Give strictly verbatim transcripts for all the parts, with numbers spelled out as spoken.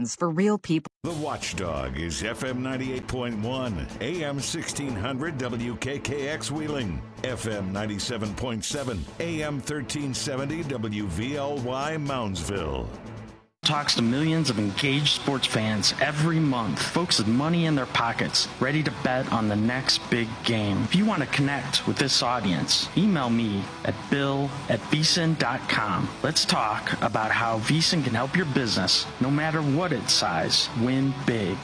solutions for real people. The Watchdog is F M ninety-eight point one, A M sixteen hundred W K K X Wheeling, F M ninety-seven point seven, A M thirteen seventy W V L Y Moundsville. Talks to millions of engaged sports fans every month. Folks with money in their pockets, ready to bet on the next big game. If you want to connect with this audience, email me at bill at v s i n dot com. Let's talk about how V S I N can help your business, no matter what its size, win big.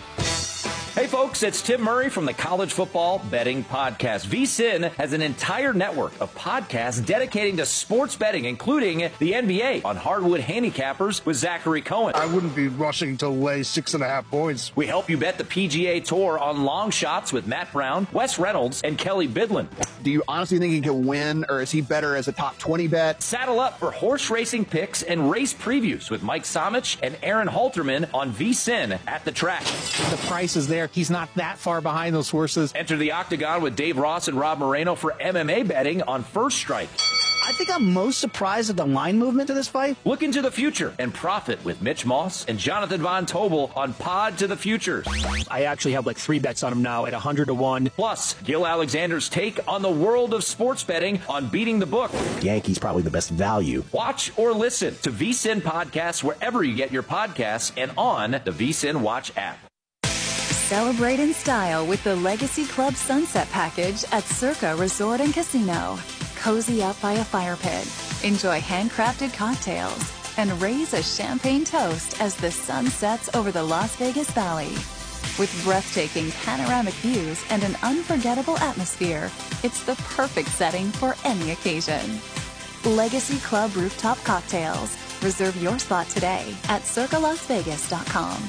Hey folks, it's Tim Murray from the College Football Betting Podcast. V S I N has an entire network of podcasts dedicating to sports betting, including the N B A on Hardwood Handicappers with Zachary Cohen. I wouldn't be rushing to lay six and a half points. We help you bet the P G A Tour on long shots with Matt Brown, Wes Reynolds, and Kelly Bidlin. Do you honestly think he can win, or is he better as a top twenty bet? Saddle up for horse racing picks and race previews with Mike Somich and Aaron Halterman on V S I N at the track. The price is there. He's not that far behind those horses. Enter the Octagon with Dave Ross and Rob Moreno for M M A betting on First Strike. I think I'm most surprised at the line movement to this fight. Look into the future and profit with Mitch Moss and Jonathan Von Tobel on Pod to the Futures. I actually have like three bets on him now at one hundred to one. Plus, Gil Alexander's take on the world of sports betting on Beating the Book. Yankees probably the best value. Watch or listen to V S I N podcasts wherever you get your podcasts and on the V S I N Watch app. Celebrate in style with the Legacy Club Sunset Package at Circa Resort and Casino. Cozy up by a fire pit, enjoy handcrafted cocktails, and raise a champagne toast as the sun sets over the Las Vegas Valley. With breathtaking panoramic views and an unforgettable atmosphere, it's the perfect setting for any occasion. Legacy Club Rooftop Cocktails. Reserve your spot today at circa las vegas dot com.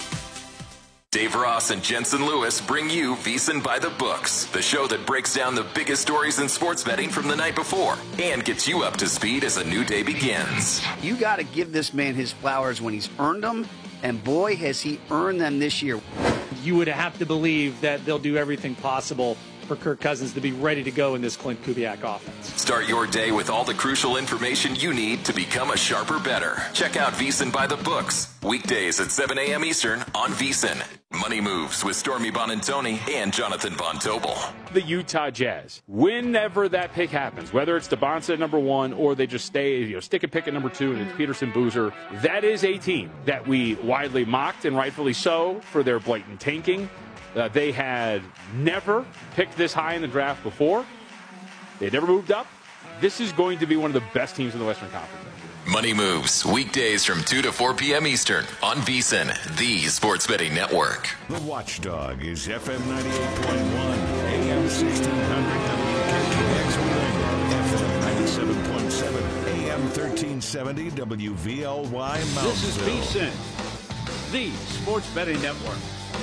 Dave Ross and Jensen Lewis bring you V S I N by the Books, the show that breaks down the biggest stories in sports betting from the night before and gets you up to speed as a new day begins. You got to give this man his flowers when he's earned them, and boy, has he earned them this year. You would have to believe that they'll do everything possible for Kirk Cousins to be ready to go in this Clint Kubiak offense. Start your day with all the crucial information you need to become a sharper bettor. Check out V S I N by the Books, weekdays at seven a.m. Eastern on V S I N. Money Moves with Stormy Bonantoni and Jonathan Von Tobel. The Utah Jazz, whenever that pick happens, whether it's DeBonsa at number one or they just stay, you know, stick and pick at number two and it's Peterson Boozer, that is a team that we widely mocked, and rightfully so, for their blatant tanking. Uh, they had never picked this high in the draft before. They had never moved up. This is going to be one of the best teams in the Western Conference. Money Moves, weekdays from two to four p.m. Eastern on V S I N, the sports betting network. The Watchdog is F M ninety-eight point one, A M sixteen hundred W K K X Wheeling, F M ninety-seven point seven, A M thirteen seventy W V L Y Moundsville. This is V S I N, the sports betting network.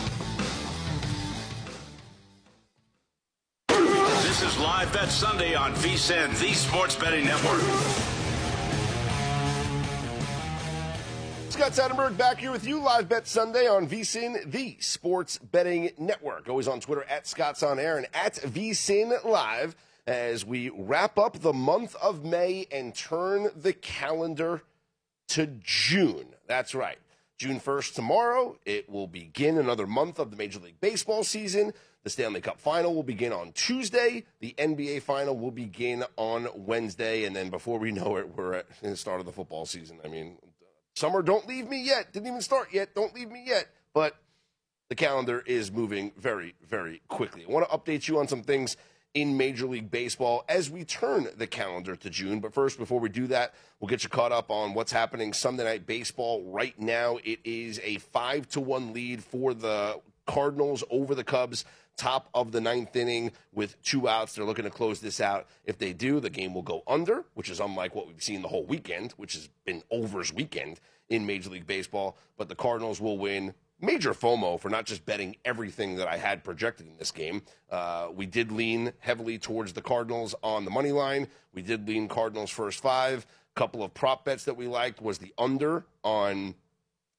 This is Live Bet Sunday on V S I N, the sports betting network. Scott Satterberg back here with you. Live Bet Sunday on V S I N, the sports betting network. Always on Twitter at Scott's On Air and at V S I N Live as we wrap up the month of May and turn the calendar to June. That's right. June first tomorrow. It will begin another month of the Major League Baseball season. The Stanley Cup Final will begin on Tuesday. The N B A Final will begin on Wednesday. And then before we know it, we're at the start of the football season. I mean, summer, don't leave me yet. Didn't even start yet. Don't leave me yet. But the calendar is moving very, very quickly. I want to update you on some things in Major League Baseball as we turn the calendar to June. But first, before we do that, we'll get you caught up on what's happening Sunday Night Baseball. Right now, it is a five to one lead for the Cardinals over the Cubs. Top of the ninth inning with two outs. They're looking to close this out. If they do, the game will go under, which is unlike what we've seen the whole weekend, which has been overs weekend in Major League Baseball. But the Cardinals will win. Major FOMO for not just betting everything that I had projected in this game. Uh, we did lean heavily towards the Cardinals on the money line. We did lean Cardinals first five. A couple of prop bets that we liked was the under on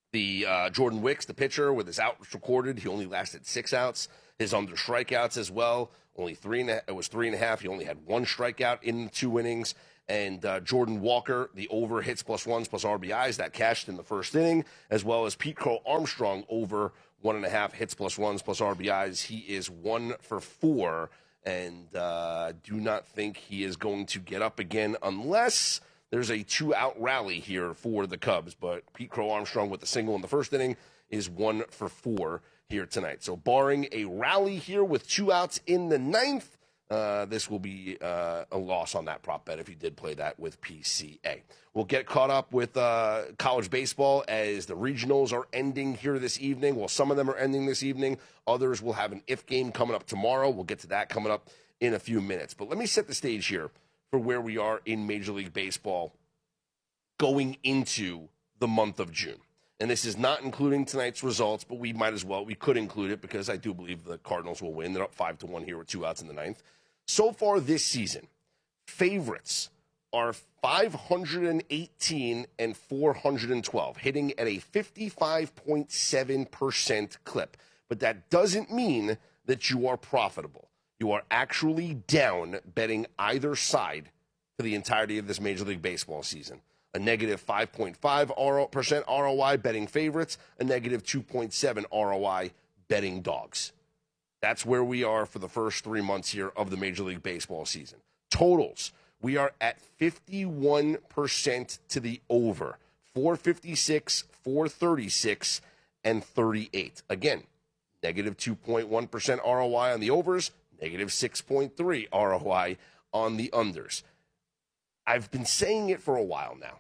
The uh, Jordan Wicks, the pitcher, with his outs recorded, he only lasted six outs. His under strikeouts as well, only three and a, it was three and a half. He only had one strikeout in the two innings. And uh, Jordan Walker, the over hits plus ones plus R B Is, that cashed in the first inning, as well as Pete Crow Armstrong over one and a half hits plus ones plus R B Is. He is one for four, and uh, do not think he is going to get up again unless there's a two-out rally here for the Cubs. But Pete Crow Armstrong with the single in the first inning is one for four here tonight. So barring a rally here with two outs in the ninth, Uh, this will be uh, a loss on that prop bet if you did play that with P C A. We'll get caught up with uh, college baseball as the regionals are ending here this evening. Well, some of them are ending this evening. Others will have an if game coming up tomorrow. We'll get to that coming up in a few minutes. But let me set the stage here for where we are in Major League Baseball going into the month of June. And this is not including tonight's results, but we might as well. We could include it because I do believe the Cardinals will win. They're up five to one here with two outs in the ninth. So far this season, favorites are five hundred eighteen and four hundred twelve, hitting at a fifty-five point seven percent clip. But that doesn't mean that you are profitable. You are actually down betting either side for the entirety of this Major League Baseball season. A negative five point five percent R O I betting favorites, a negative two point seven R O I betting dogs. That's where we are for the first three months here of the Major League Baseball season. Totals, we are at fifty-one percent to the over. four fifty-six, four thirty-six, and thirty-eight. Again, negative two point one percent R O I on the overs, negative six point three R O I on the unders. I've been saying it for a while now,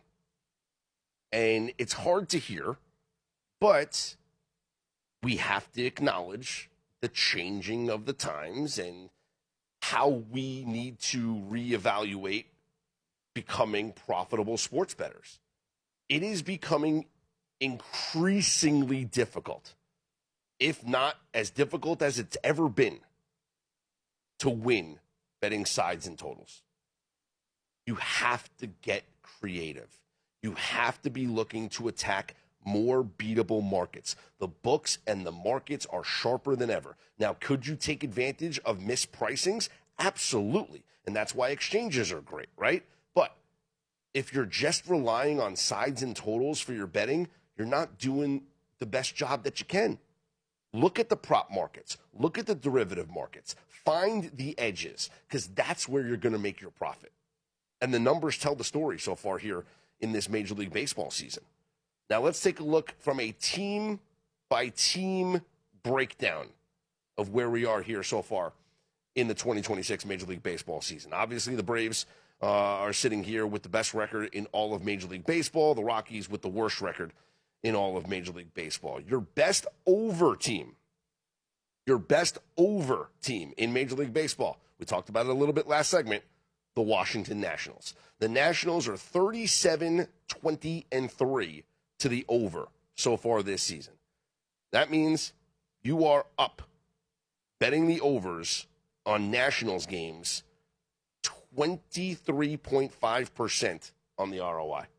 and it's hard to hear, but we have to acknowledge the changing of the times and how we need to reevaluate becoming profitable sports bettors. It is becoming increasingly difficult, if not as difficult as it's ever been, to win betting sides and totals. You have to get creative. You have to be looking to attack more beatable markets. The books and the markets are sharper than ever. Now, could you take advantage of mispricings? Absolutely. And that's why exchanges are great, right? But if you're just relying on sides and totals for your betting, you're not doing the best job that you can. Look at the prop markets. Look at the derivative markets. Find the edges, because that's where you're going to make your profit. And the numbers tell the story so far here in this Major League Baseball season. Now, let's take a look from a team-by-team breakdown of where we are here so far in the twenty twenty-six Major League Baseball season. Obviously, the Braves uh, are sitting here with the best record in all of Major League Baseball. The Rockies with the worst record in all of Major League Baseball. Your best over team, your best over team in Major League Baseball, we talked about it a little bit last segment, the Washington Nationals. The Nationals are thirty-seven, twenty, and three to the over so far this season. That means you are up betting the overs on Nationals games twenty-three point five percent on the R O I.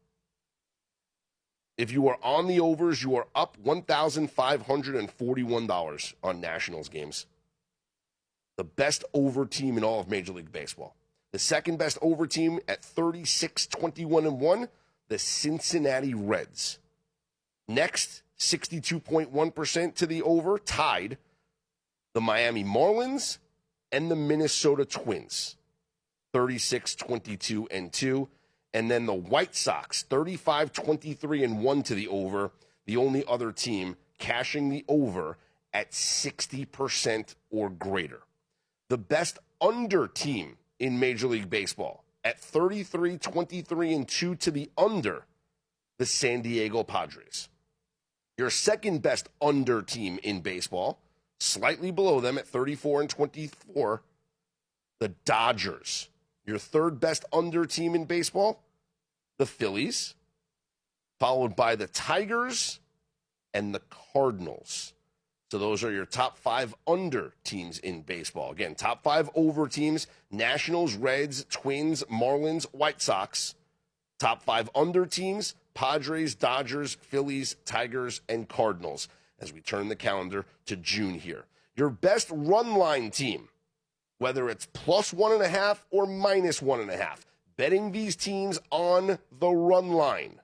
If you are on the overs, you are up one thousand five hundred forty-one dollars on Nationals games. The best over team in all of Major League Baseball. The second best over team at thirty-six, twenty-one, and one, the Cincinnati Reds. Next, sixty-two point one percent to the over, tied the Miami Marlins and the Minnesota Twins, thirty-six, twenty-two, and two. And then the White Sox, thirty-five, twenty-three, and one to the over, the only other team cashing the over at sixty percent or greater. The best under team in Major League Baseball at thirty-three, twenty-three, and two to the under, the San Diego Padres. Your second best under team in baseball, slightly below them at thirty-four and twenty-four, the Dodgers. Your third best under team in baseball, the Phillies, followed by the Tigers and the Cardinals. So those are your top five under teams in baseball. Again, top five over teams, Nationals, Reds, Twins, Marlins, White Sox. Top five under teams, Padres, Dodgers, Phillies, Tigers, and Cardinals as we turn the calendar to June here. Your best run line team, whether it's plus one and a half or minus one and a half, betting these teams on the run line.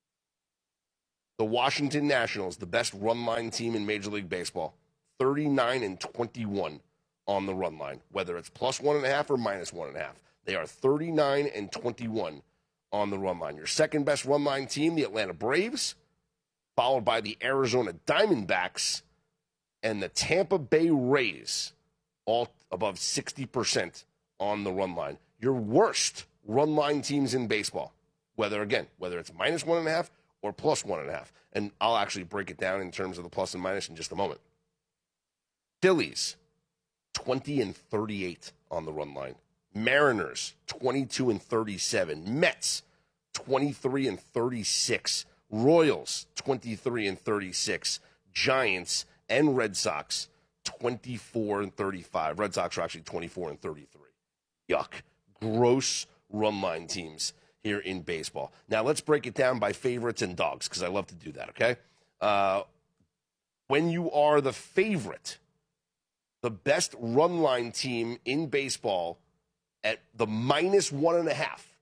The Washington Nationals, the best run line team in Major League Baseball, thirty-nine and twenty-one on the run line, whether it's plus one and a half or minus one and a half. They are thirty-nine and twenty-one on the run line. Your second best run line team, the Atlanta Braves, followed by the Arizona Diamondbacks and the Tampa Bay Rays, all above sixty percent on the run line. Your worst run line teams in baseball, whether, again, whether it's minus one and a half or plus one and a half. And I'll actually break it down in terms of the plus and minus in just a moment. Phillies, twenty and thirty-eight on the run line. Mariners, twenty-two and thirty-seven. Mets, twenty-three and thirty-six. Royals, twenty-three and thirty-six. Giants and Red Sox, twenty-four and thirty-five. Red Sox are actually twenty-four and thirty-three. Yuck. Gross run line teams here in baseball. Now, let's break it down by favorites and dogs, because I love to do that, okay? Uh, when you are the favorite, the best run line team in baseball at the minus one and a half,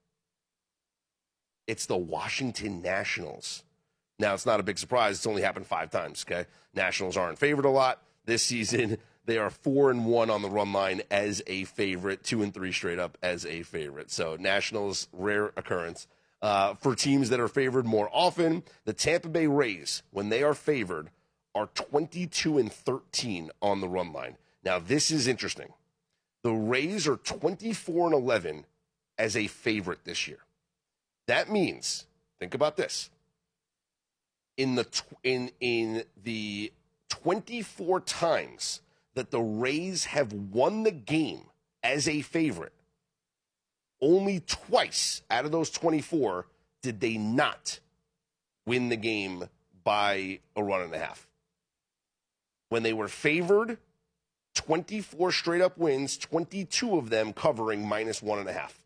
it's the Washington Nationals. Now, it's not a big surprise. It's only happened five times, okay? Nationals aren't favored a lot this season. They are four and one on the run line as a favorite, two and three straight up as a favorite. So Nationals, rare occurrence. Uh, for teams that are favored more often, the Tampa Bay Rays, when they are favored, are twenty-two and thirteen on the run line. Now, this is interesting. The Rays are twenty-four and eleven as a favorite this year. That means, think about this. In the tw- in in the twenty-four times that the Rays have won the game as a favorite, only twice out of those twenty-four did they not win the game by a run and a half. When they were favored, twenty-four straight-up wins, twenty-two of them covering minus one and a half.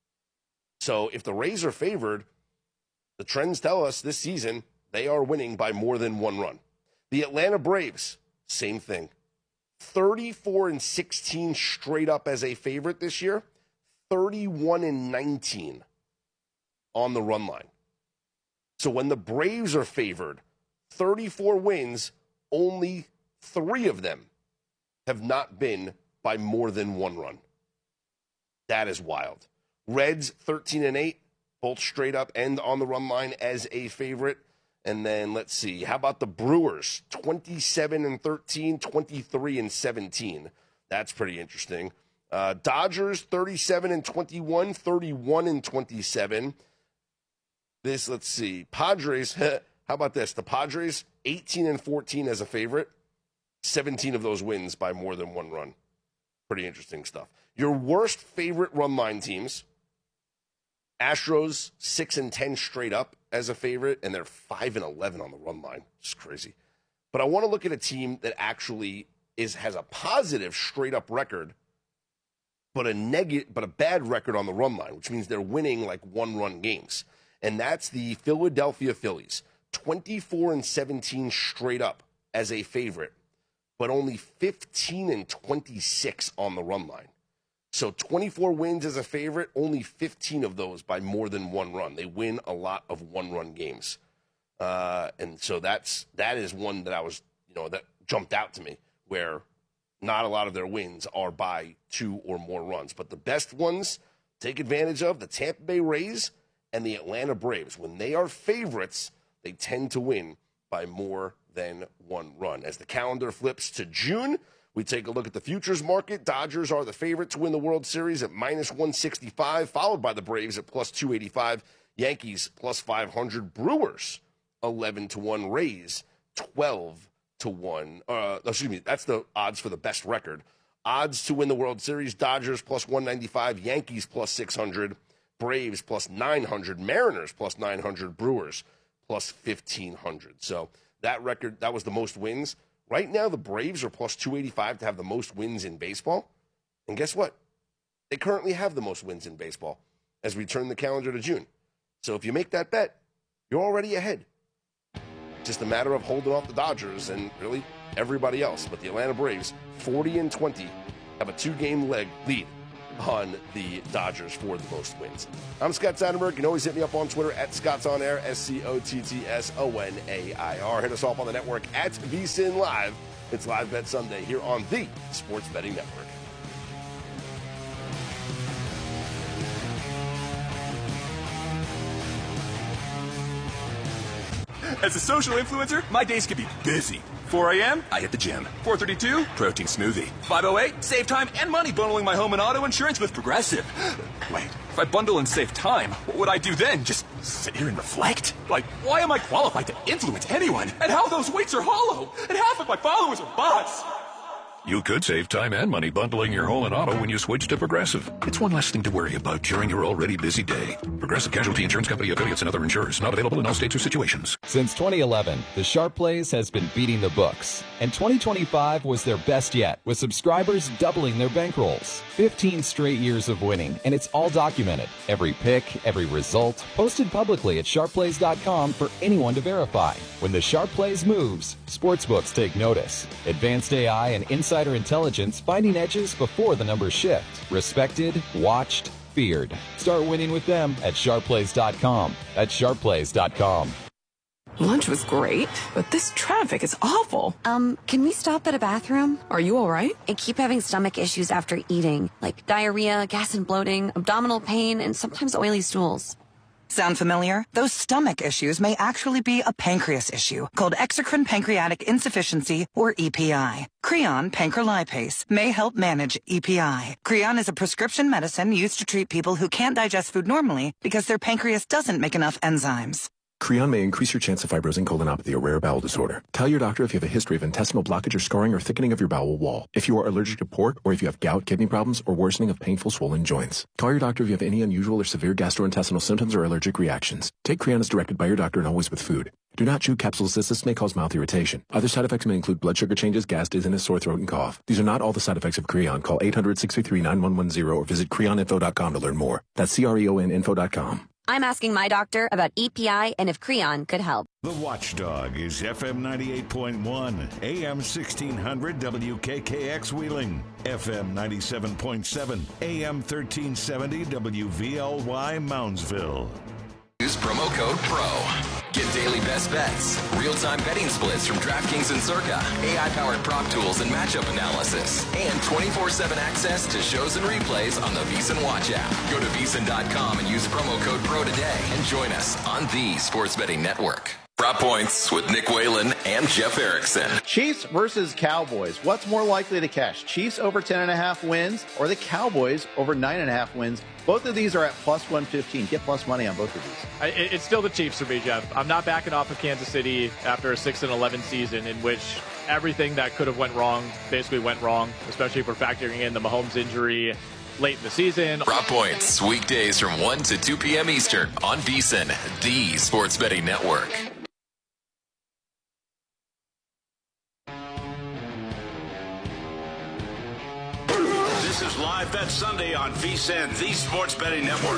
So if the Rays are favored, the trends tell us this season they are winning by more than one run. The Atlanta Braves, same thing. thirty-four and sixteen straight up as a favorite this year, thirty-one and nineteen on the run line. So when the Braves are favored, thirty-four wins, only three of them have not been by more than one run. That is wild. Reds, thirteen and eight, both straight up and on the run line as a favorite. And then let's see, how about the Brewers? twenty-seven and thirteen, twenty-three and seventeen. That's pretty interesting. Uh, Dodgers, thirty-seven and twenty-one, thirty-one and twenty-seven. This, let's see, Padres, how about this? The Padres, eighteen and fourteen as a favorite, seventeen of those wins by more than one run. Pretty interesting stuff. Your worst favorite run line teams, Astros, six and ten straight up as a favorite, and they're five and eleven on the run line. It's crazy. But I want to look at a team that actually is has a positive straight up record, but a negative, but a bad record on the run line, which means they're winning like one run games. And that's the Philadelphia Phillies, twenty-four and seventeen straight up as a favorite, but only fifteen and twenty-six on the run line. So twenty-four wins as a favorite, only fifteen of those by more than one run. They win a lot of one-run games. Uh, and so that's that is one that I was, you know, that jumped out to me, where not a lot of their wins are by two or more runs. But the best ones, take advantage of the Tampa Bay Rays and the Atlanta Braves. When they are favorites, they tend to win by more than one run. As the calendar flips to June, we take a look at the futures market. Dodgers are the favorite to win the World Series at minus one sixty-five, followed by the Braves at plus two eighty-five. Yankees plus five hundred. Brewers eleven to one. Rays twelve to one. Uh, excuse me, that's the odds for the best record. Odds to win the World Series, Dodgers plus one ninety-five. Yankees plus six hundred. Braves plus nine hundred. Mariners plus nine hundred. Brewers plus fifteen hundred. So that record, that was the most wins. Right now, the Braves are plus two eighty-five to have the most wins in baseball. And guess what? They currently have the most wins in baseball as we turn the calendar to June. So if you make that bet, you're you're already ahead. Just a matter of holding off the Dodgers and really everybody else. But the Atlanta Braves, forty and twenty, have a two-game leg lead on the Dodgers for the most wins. I'm Scott Seidenberg. You can always hit me up on Twitter at Scott's On Air, S C O T T S O N A I R. Hit us off on the network at VSiN Live. It's Live Bet Sunday here on the Sports Betting Network. As a social influencer, my days can be busy. four a.m., I hit the gym. four thirty-two, protein smoothie. five oh eight, save time and money bundling my home and auto insurance with Progressive. Wait, if I bundle and save time, what would I do then? Just sit here and reflect? Like, why am I qualified to influence anyone? And how those weights are hollow? And half of my followers are bots. You could save time and money bundling your home and auto when you switch to Progressive. It's one less thing to worry about during your already busy day. Progressive Casualty Insurance Company affiliates and other insurers. Not available in all states or situations. Since twenty eleven, the Sharp Plays has been beating the books. And twenty twenty-five was their best yet, with subscribers doubling their bankrolls. fifteen straight years of winning, and it's all documented. Every pick, every result, posted publicly at sharp plays dot com for anyone to verify. When the Sharp Plays moves, sportsbooks take notice. Advanced A I and insider intelligence finding edges before the numbers shift. Respected, watched, feared. Start winning with them at sharp plays dot com. That's sharp plays dot com. Lunch was great, but this traffic is awful. Um, can we stop at a bathroom? Are you all right? I keep having stomach issues after eating, like diarrhea, gas and bloating, abdominal pain, and sometimes oily stools. Sound familiar? Those stomach issues may actually be a pancreas issue called exocrine pancreatic insufficiency, or E P I. Creon pancrelipase may help manage E P I. Creon is a prescription medicine used to treat people who can't digest food normally because their pancreas doesn't make enough enzymes. Creon may increase your chance of fibrosing colonopathy, a rare bowel disorder. Tell your doctor if you have a history of intestinal blockage or scarring or thickening of your bowel wall. If you are allergic to pork, or if you have gout, kidney problems, or worsening of painful swollen joints. Call your doctor if you have any unusual or severe gastrointestinal symptoms or allergic reactions. Take Creon as directed by your doctor and always with food. Do not chew capsules as this may cause mouth irritation. Other side effects may include blood sugar changes, gas, dizziness, sore throat, and cough. These are not all the side effects of Creon. Call eight hundred, six three three, nine one one zero or visit creon info dot com to learn more. That's C R E O N info dot com. I'm asking my doctor about E P I and if Creon could help. The Watchdog is F M ninety-eight point one, A M sixteen hundred W K K X Wheeling, F M ninety-seven point seven, A M thirteen seventy W V L Y Moundsville. Use promo code PRO. Get daily best bets, real-time betting splits from DraftKings and Circa, A I-powered prop tools and matchup analysis, and twenty-four seven access to shows and replays on the VSiN Watch app. Go to V S I N dot com and use promo code PRO today and join us on the Sports Betting Network. Prop Points with Nick Whalen and Jeff Erickson. Chiefs versus Cowboys. What's more likely to cash? Chiefs over ten and a half wins or the Cowboys over nine and a half wins? Both of these are at plus one fifteen. Get plus money on both of these. I, it's still the Chiefs for me, Jeff. I'm not backing off of Kansas City after a six and eleven season in which everything that could have went wrong basically went wrong, especially if we're factoring in the Mahomes injury late in the season. Prop Points, weekdays from one to two p.m. Eastern on VSiN, the Sports Betting Network. This is Live Bet Sunday on VSiN, the Sports Betting Network.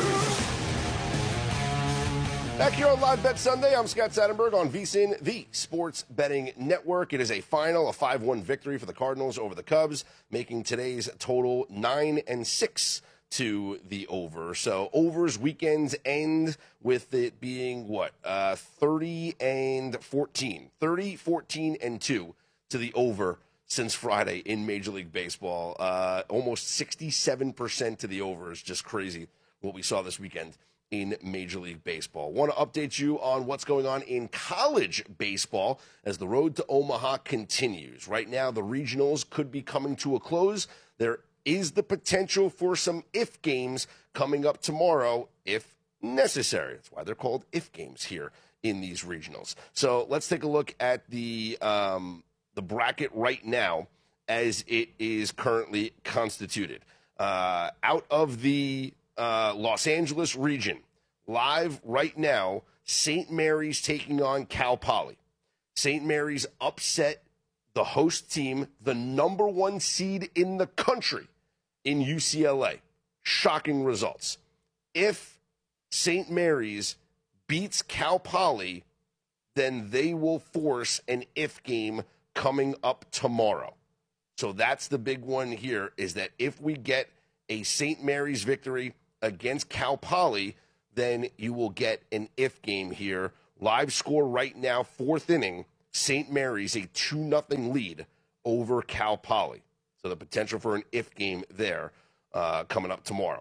Back here on Live Bet Sunday, I'm Scott Seidenberg on VSiN, the Sports Betting Network. It is a final, a five one victory for the Cardinals over the Cubs, making today's total nine and six to the over. So overs weekends end with it being what? Uh, thirty and fourteen. thirty, fourteen, and two to the over since Friday in Major League Baseball. Uh, almost sixty-seven percent to the over is just crazy what we saw this weekend in Major League Baseball. Want to update you on what's going on in college baseball as the road to Omaha continues. Right now, the regionals could be coming to a close. There is the potential for some if games coming up tomorrow, if necessary. That's why they're called if games here in these regionals. So let's take a look at the um, the bracket right now as it is currently constituted. Uh, out of the uh, Los Angeles region, live right now, Saint Mary's taking on Cal Poly. Saint Mary's upset the host team, the number one seed in the country in U C L A. Shocking results. If Saint Mary's beats Cal Poly, then they will force an if game coming up tomorrow. So that's the big one here, is that if we get a Saint Mary's victory against Cal Poly, then you will get an if game here. Live score right now, fourth inning, Saint Mary's a two nothing lead over Cal Poly. So the potential for an if game there uh, coming up tomorrow.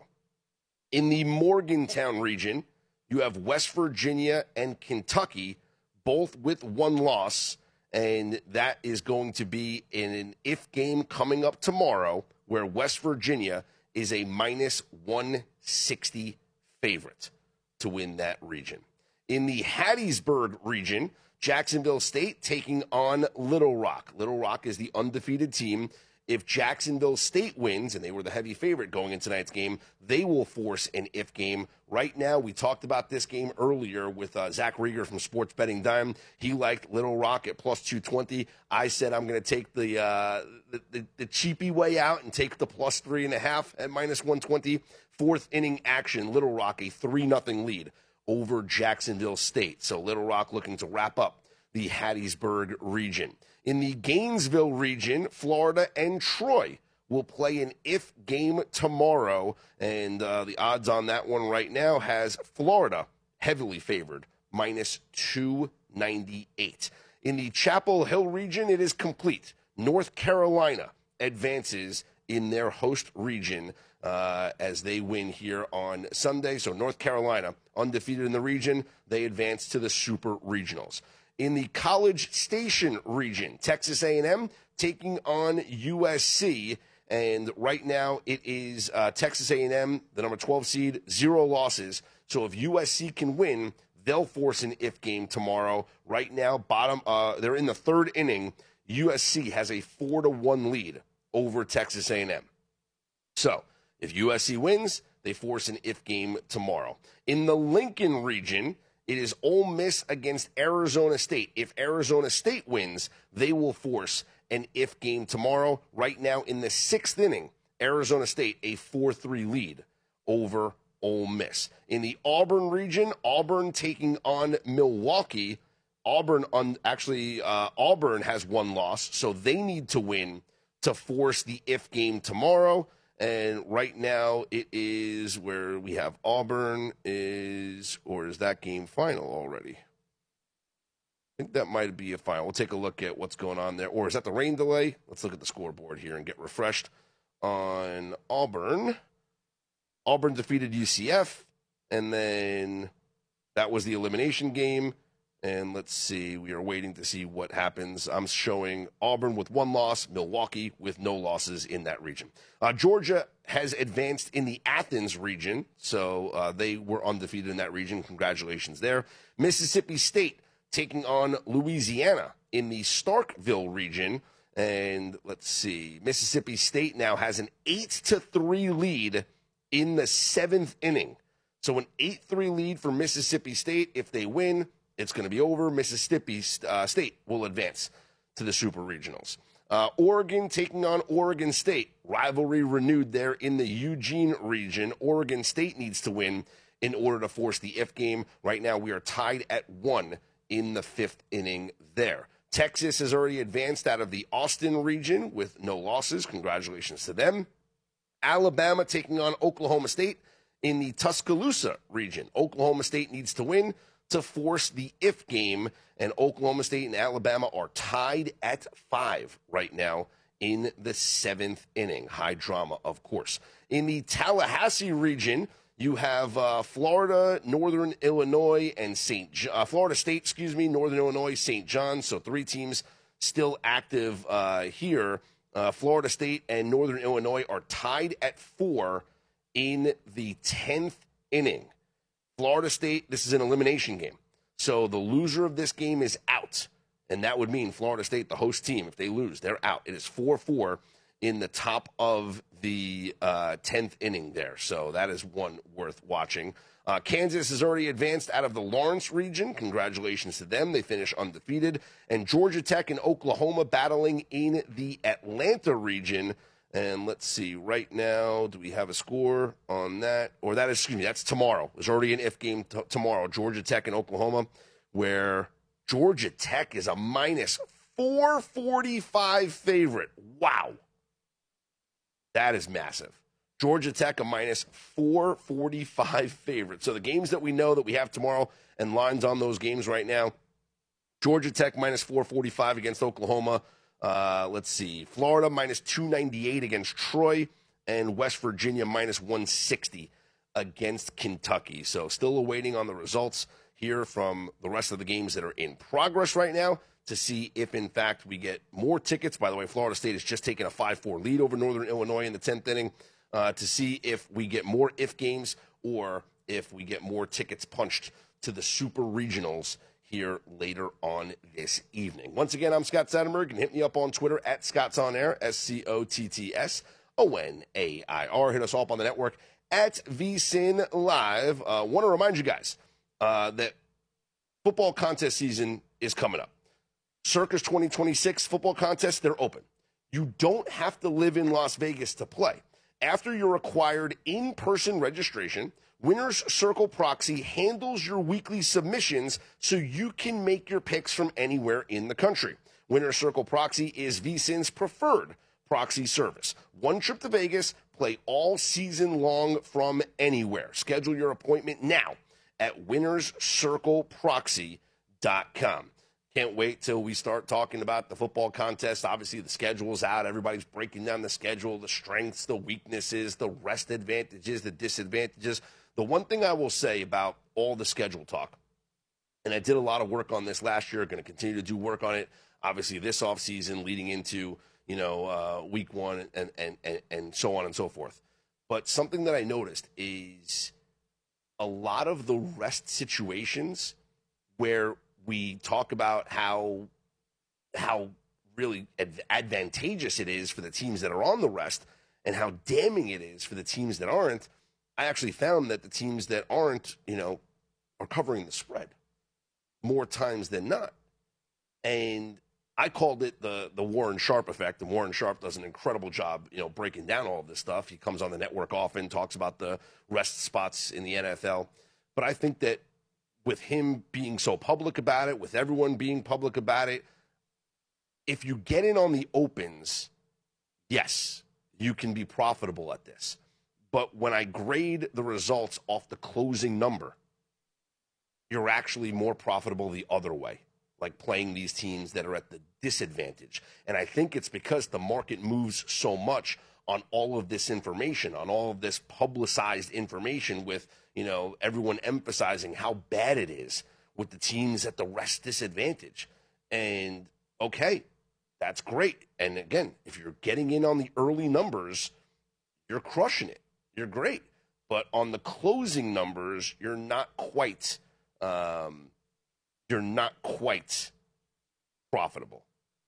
In the Morgantown region, you have West Virginia and Kentucky, both with one loss, and that is going to be in an if game coming up tomorrow, where West Virginia is a minus one sixty favorite to win that region. In the Hattiesburg region, Jacksonville State taking on Little Rock. Little Rock is the undefeated team. If Jacksonville State wins, and they were the heavy favorite going into tonight's game, they will force an if game. Right now, we talked about this game earlier with uh, Zach Rieger from Sports Betting Dime. He liked Little Rock at plus two twenty. I said I'm going to take the, uh, the, the the cheapy way out and take the plus three and a half at minus one twenty. Fourth inning action, Little Rock a three nothing lead over Jacksonville State. So Little Rock looking to wrap up the Hattiesburg region. In the Gainesville region, Florida and Troy will play an if game tomorrow, and uh, the odds on that one right now has Florida heavily favored, minus two ninety-eight. In the Chapel Hill region, it is complete. North Carolina advances in their host region uh, as they win here on Sunday. So North Carolina, undefeated in the region, they advance to the Super Regionals. In the College Station region, Texas A and M taking on U S C, and right now it is uh, Texas A and M, the number twelve seed, zero losses. So if U S C can win, they'll force an if game tomorrow. Right now, bottom, uh, they're in the third inning. U S C has a four to one lead over Texas A and M. So if U S C wins, they force an if game tomorrow. In the Lincoln region, it is Ole Miss against Arizona State. If Arizona State wins, they will force an if game tomorrow. Right now in the sixth inning, Arizona State a four three lead over Ole Miss. In the Auburn region, Auburn taking on Milwaukee. Auburn on, actually uh, Auburn has one loss, so they need to win to force the if game tomorrow. And right now it is where we have Auburn is, or is that game final already? I think that might be a final. We'll take a look at what's going on there. Or is that the rain delay? Let's look at the scoreboard here and get refreshed on Auburn. Auburn defeated U C F, and then that was the elimination game. And let's see, we are waiting to see what happens. I'm showing Auburn with one loss, Milwaukee with no losses in that region. Uh, Georgia has advanced in the Athens region, so uh, they were undefeated in that region. Congratulations there. Mississippi State taking on Louisiana in the Starkville region. And let's see, Mississippi State now has an eight to three lead in the seventh inning. So an eight three lead for Mississippi State. If they win, it's going to be over. Mississippi uh, State will advance to the Super Regionals. Uh, Oregon taking on Oregon State. Rivalry renewed there in the Eugene region. Oregon State needs to win in order to force the if game. Right now we are tied at one in the fifth inning there. Texas has already advanced out of the Austin region with no losses. Congratulations to them. Alabama taking on Oklahoma State in the Tuscaloosa region. Oklahoma State needs to win to force the if game, and Oklahoma State and Alabama are tied at five right now in the seventh inning. High drama, of course. In the Tallahassee region, you have uh, Florida, Northern Illinois, and Saint Jo- uh, Florida State, excuse me, Northern Illinois, Saint John. So three teams still active uh, here. Uh, Florida State and Northern Illinois are tied at four in the tenth inning. Florida State, this is an elimination game. So the loser of this game is out. And that would mean Florida State, the host team, if they lose, they're out. It is four four in the top of the uh, tenth inning there. So that is one worth watching. Uh, Kansas has already advanced out of the Lawrence region. Congratulations to them. They finish undefeated. And Georgia Tech and Oklahoma battling in the Atlanta region. And let's see, right now, do we have a score on that? Or that is, excuse me, that's tomorrow. There's already an if game t- tomorrow, Georgia Tech and Oklahoma, where Georgia Tech is a minus four forty-five favorite. Wow. That is massive. Georgia Tech, a minus four forty-five favorite. So the games that we know that we have tomorrow and lines on those games right now, Georgia Tech minus four forty-five against Oklahoma. Uh, let's see, Florida minus two ninety-eight against Troy, and West Virginia minus one sixty against Kentucky. So still awaiting on the results here from the rest of the games that are in progress right now to see if, in fact, we get more tickets. By the way, Florida State has just taken a five four lead over Northern Illinois in the tenth inning uh, to see if we get more if games or if we get more tickets punched to the Super Regionals here later on this evening. Once again, I'm Scott Satterberg. You can hit me up on Twitter at Scott's On Air, S C O T T S O N A I R. Hit us up on the network at V S I N Live. I uh, want to remind you guys uh, that football contest season is coming up. Circa's twenty twenty-six football contest, they're open. You don't have to live in Las Vegas to play. After your required in-person registration, Winner's Circle Proxy handles your weekly submissions so you can make your picks from anywhere in the country. Winner's Circle Proxy is V S I N's preferred proxy service. One trip to Vegas, play all season long from anywhere. Schedule your appointment now at winners circle proxy dot com. Can't wait till we start talking about the football contest. Obviously, the schedule's out. Everybody's breaking down the schedule, the strengths, the weaknesses, the rest advantages, the disadvantages. The one thing I will say about all the schedule talk, and I did a lot of work on this last year, going to continue to do work on it, obviously this offseason leading into, you know, uh, week one and, and, and, and so on and so forth. But something that I noticed is a lot of the rest situations where we talk about how how really ad- advantageous it is for the teams that are on the rest and how damning it is for the teams that aren't. I actually found that the teams that aren't, you know, are covering the spread more times than not. And I called it the the Warren Sharp effect, and Warren Sharp does an incredible job, you know, breaking down all of this stuff. He comes on the network often, talks about the rest spots in the N F L. But I think that with him being so public about it, with everyone being public about it, if you get in on the opens, yes, you can be profitable at this. But when I grade the results off the closing number, you're actually more profitable the other way, like playing these teams that are at the disadvantage. And I think it's because the market moves so much on all of this information, on all of this publicized information with, you know, everyone emphasizing how bad it is with the teams at the rest disadvantage. And, okay, that's great. And, again, if you're getting in on the early numbers, you're crushing it. You're great. But on the closing numbers, you're not quite um, you're not quite profitable.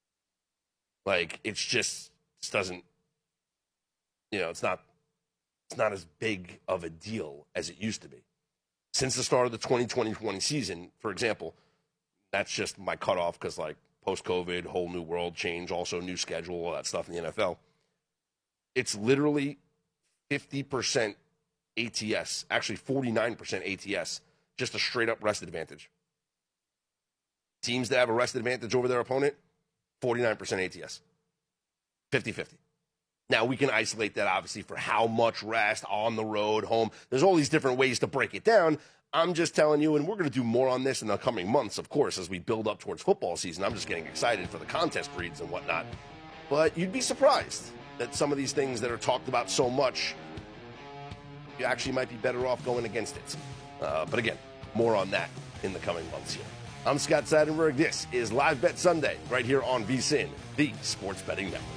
Like, it's just, it doesn't, you know, it's not it's not as big of a deal as it used to be. Since the start of the twenty twenty season, for example, that's just my cutoff because, like, post-COVID, whole new world change, also new schedule, all that stuff in the N F L. It's literally fifty percent A T S, actually forty-nine percent A T S, just a straight-up rest advantage. Teams that have a rest advantage over their opponent, forty-nine percent A T S, fifty-fifty. Now, we can isolate that, obviously, for how much rest, on the road, home. There's all these different ways to break it down. I'm just telling you, and we're going to do more on this in the coming months, of course, as we build up towards football season. I'm just getting excited for the contest reads and whatnot. But you'd be surprised that some of these things that are talked about so much, you actually might be better off going against it. Uh, but again, more on that in the coming months here. I'm Scott Seidenberg. This is Live Bet Sunday right here on V S I N, the Sports Betting Network.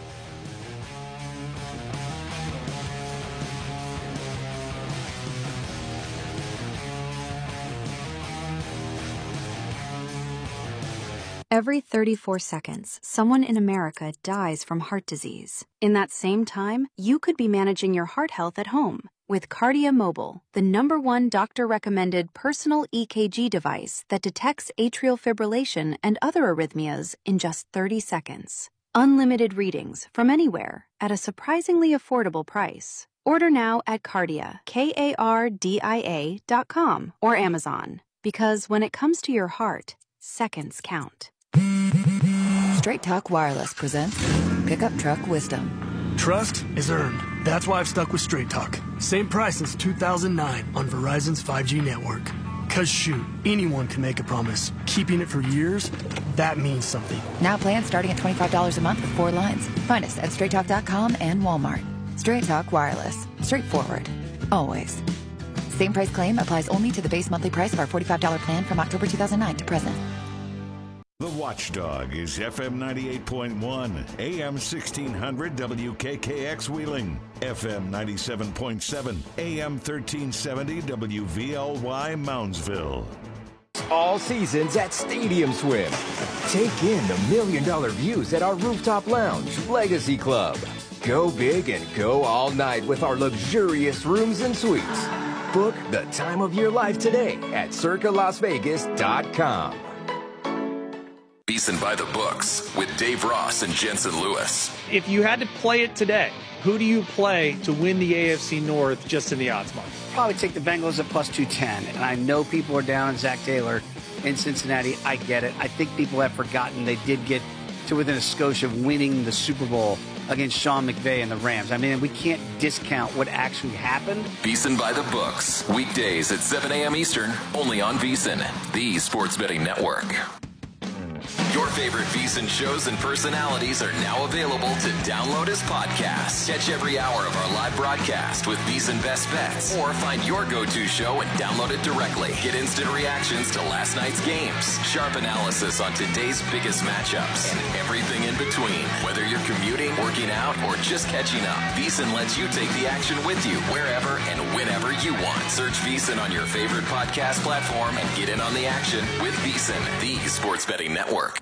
Every thirty-four seconds, someone in America dies from heart disease. In that same time, you could be managing your heart health at home with Kardia Mobile, the number one doctor-recommended personal E K G device that detects atrial fibrillation and other arrhythmias in just thirty seconds. Unlimited readings from anywhere at a surprisingly affordable price. Order now at Kardia, K A R D I A dot com or Amazon. Because when it comes to your heart, seconds count. Straight Talk Wireless presents Pickup Truck Wisdom. Trust is earned. That's why I've stuck with Straight Talk. Same price since two thousand nine on Verizon's five G network. Cause shoot, anyone can make a promise. Keeping it for years, that means something. Now plans starting at twenty-five dollars a month with four lines. Find us at straight talk dot com and Walmart. Straight Talk Wireless. Straightforward. Always. Same price claim applies only to the base monthly price of our forty-five dollars plan from October two thousand nine to present. The Watchdog is F M ninety-eight point one, A M sixteen hundred W K K X Wheeling, F M ninety-seven point seven, A M thirteen seventy W V L Y Moundsville. All seasons at Stadium Swim. Take in the million dollar views at our rooftop lounge, Legacy Club. Go big and go all night with our luxurious rooms and suites. Book the time of your life today at circa las vegas dot com. VSiN by the books with Dave Ross and Jensen Lewis. If you had to play it today, who do you play to win the A F C North just in the odds market? Probably take the Bengals at plus two ten. And I know people are down on Zach Taylor in Cincinnati. I get it. I think people have forgotten they did get to within a skosh of winning the Super Bowl against Sean McVay and the Rams. I mean, we can't discount what actually happened. VSiN by the books. Weekdays at seven a.m. Eastern, only on VSiN, the sports betting network. Your favorite VSiN shows and personalities are now available to download as podcasts. Catch every hour of our live broadcast with VSiN Best Bets, or find your go-to show and download it directly. Get instant reactions to last night's games, sharp analysis on today's biggest matchups, and everything in between. Whether you're commuting, working out, or just catching up, VSiN lets you take the action with you wherever and whenever you want. Search VSiN on your favorite podcast platform and get in on the action with VSiN, the sports betting network.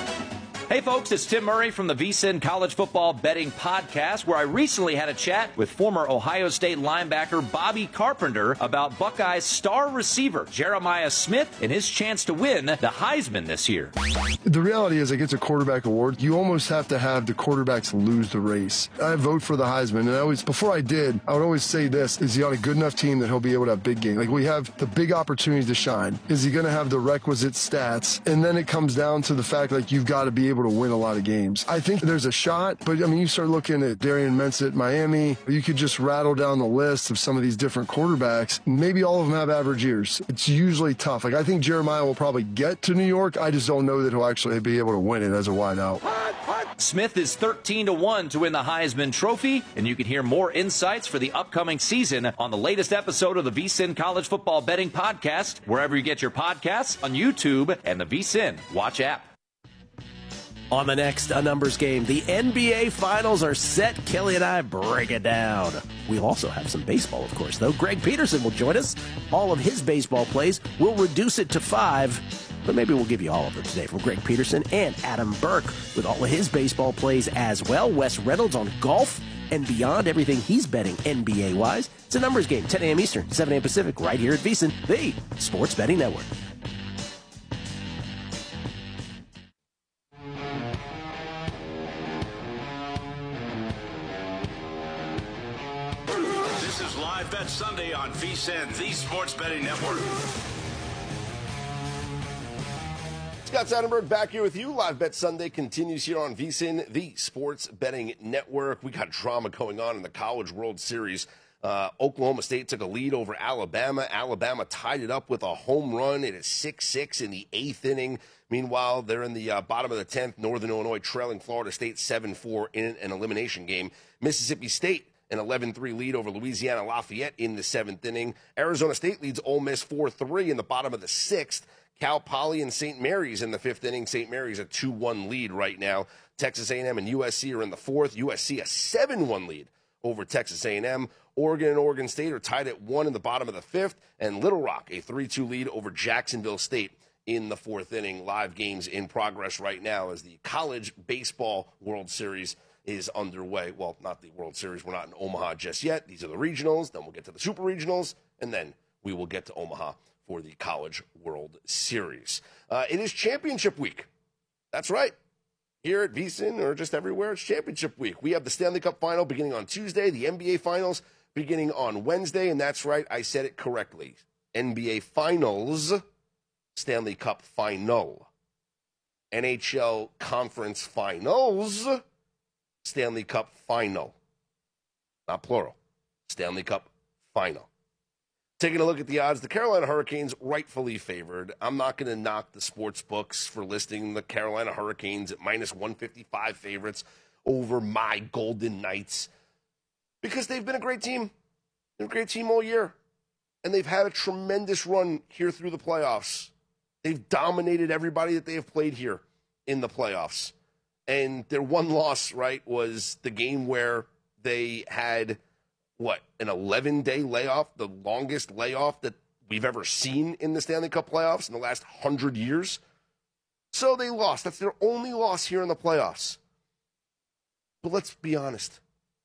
Hey folks, it's Tim Murray from the VSiN College Football Betting Podcast, where I recently had a chat with former Ohio State linebacker Bobby Carpenter about Buckeyes star receiver Jeremiah Smith and his chance to win the Heisman this year. The reality is, like, it's a quarterback award. You almost have to have the quarterbacks lose the race. I vote for the Heisman, and I always, before I did, I would always say this: is he on a good enough team that he'll be able to have big games? Like, we have the big opportunities to shine. Is he going to have the requisite stats? And then it comes down to the fact, like, you've got to be able to win a lot of games. I think there's a shot, but I mean, you start looking at Darian Mensah at Miami, you could just rattle down the list of some of these different quarterbacks. Maybe all of them have average years. It's usually tough. Like, I think Jeremiah will probably get to New York. I just don't know that he'll actually be able to win it as a wideout. Smith is thirteen to one to win the Heisman Trophy, and you can hear more insights for the upcoming season on the latest episode of the VSiN College Football Betting Podcast, wherever you get your podcasts, on YouTube and the VSiN Watch app. On the next A Numbers Game, the N B A Finals are set. Kelly and I break it down. We'll also have some baseball, of course, though. Greg Peterson will join us. All of his baseball plays. We'll reduce it to five, but maybe we'll give you all of them today from Greg Peterson and Adam Burke with all of his baseball plays as well. Wes Reynolds on golf and beyond, everything he's betting N B A-wise. It's A Numbers Game, ten a.m. Eastern, seven a.m. Pacific, right here at VSiN, the Sports Betting Network. Bet Sunday on VSiN, the Sports Betting Network. Scott Seidenberg back here with you. Live Bet Sunday continues here on VSiN, the Sports Betting Network. We got drama going on in the College World Series. Uh, Oklahoma State took a lead over Alabama. Alabama tied it up with a home run. It is six six in the eighth inning. Meanwhile, they're in the uh, bottom of the tenth. Northern Illinois trailing Florida State seven four in an elimination game. Mississippi State an eleven three lead over Louisiana Lafayette in the seventh inning. Arizona State leads Ole Miss four three in the bottom of the sixth. Cal Poly and Saint Mary's in the fifth inning. Saint Mary's a two one lead right now. Texas A and M and U S C are in the fourth. U S C a seven one lead over Texas A and M. Oregon and Oregon State are tied at one in the bottom of the fifth. And Little Rock a three two lead over Jacksonville State in the fourth inning. Live games in progress right now as the College Baseball World Series is underway. Well, not the World Series. We're not in Omaha just yet. These are the regionals. Then we'll get to the Super Regionals, and then we will get to Omaha for the College World Series. Uh, it is championship week. That's right. here at VSiN or just everywhere, it's championship week. We have the Stanley Cup final beginning on Tuesday, the N B A finals beginning on Wednesday, and that's right, I said it correctly. N B A finals, Stanley Cup final. N H L conference finals, Stanley Cup final. Not plural. Stanley Cup final. Taking a look at the odds, the Carolina Hurricanes rightfully favored. I'm not going to knock the sports books for listing the Carolina Hurricanes at minus one fifty-five favorites over my Golden Knights because they've been a great team. They're a great team all year, and they've had a tremendous run here through the playoffs. They've dominated everybody that they have played here in the playoffs. And their one loss, right, was the game where they had – what, an eleven-day layoff, the longest layoff that we've ever seen in the Stanley Cup playoffs in the last one hundred years. So they lost. That's their only loss here in the playoffs. But let's be honest.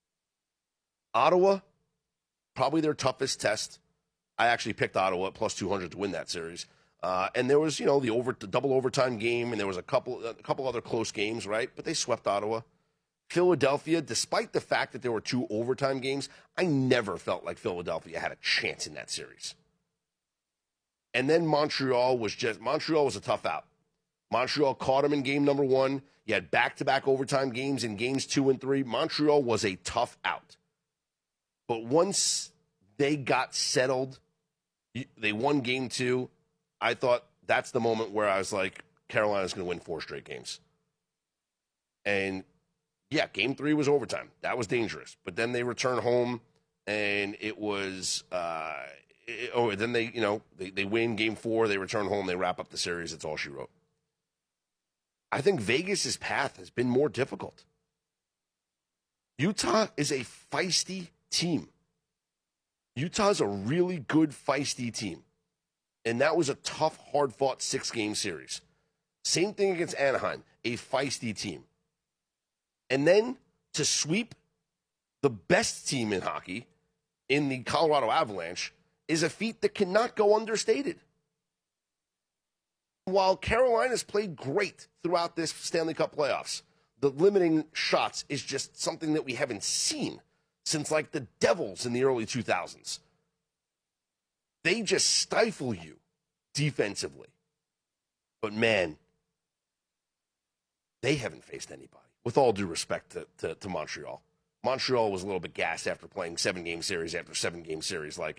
Ottawa, probably their toughest test. I actually picked Ottawa at plus two hundred to win that series. Uh, and there was, you know, the over the double overtime game, and there was a couple, a couple other close games, right? But they swept Ottawa. Philadelphia, despite the fact that there were two overtime games, I never felt like Philadelphia had a chance in that series. And then Montreal was just, Montreal was a tough out. Montreal caught them in game number one. You had back-to-back overtime games in games two and three. Montreal was a tough out. But once they got settled, they won game two, I thought that's the moment where I was like, Carolina's going to win four straight games. And yeah, game three was overtime. That was dangerous. But then they return home, and it was uh, it, – oh, then they, you know, they, they win game four. They return home. They wrap up the series. That's all she wrote. I think Vegas's path has been more difficult. Utah is a feisty team. Utah's a really good, feisty team. And that was a tough, hard-fought six-game series. Same thing against Anaheim, a feisty team. And then to sweep the best team in hockey in the Colorado Avalanche is a feat that cannot go understated. While Carolina's played great throughout this Stanley Cup playoffs, the limiting shots is just something that we haven't seen since like the Devils in the early two thousands. They just stifle you defensively. But man, they haven't faced anybody. With all due respect to, to, to Montreal. Montreal was a little bit gassed after playing seven-game series after seven-game series. Like,